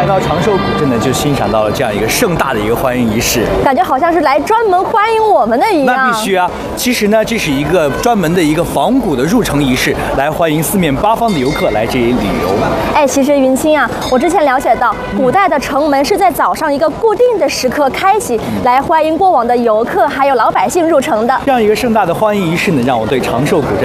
到长寿古镇呢，就欣赏到了这样一个盛大的一个欢迎仪式， 感觉好像是来专门欢迎我们的一样。 那必须啊！其实呢，这是一个专门的一个仿古的入城仪式，来欢迎四面八方的游客来这里旅游。 哎，其实云清啊，我之前了解到，古代的城门是在早上一个固定的时刻开启，来欢迎过往的游客还有老百姓入城的。 这样一个盛大的欢迎仪式呢，让我对长寿古镇